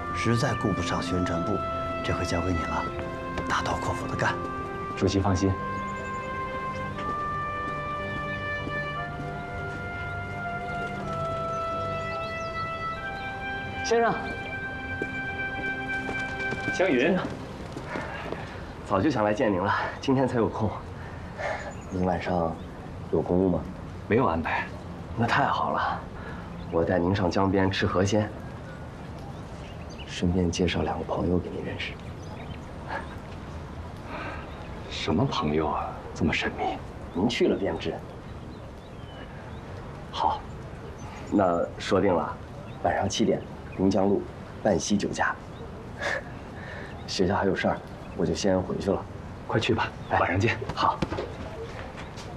实在顾不上宣传部，这回交给你了，大刀阔斧的干。 主席放心。先生，湘云，早就想来见您了，今天才有空。您晚上有公务吗？没有安排。那太好了，我带您上江边吃河鲜，顺便介绍2个朋友给您认识。什么朋友啊，这么神秘？您去了便知。好，那说定了，晚上7点，滨江路半溪酒家。学校还有事儿，我就先回去了。快去吧，晚上见。好。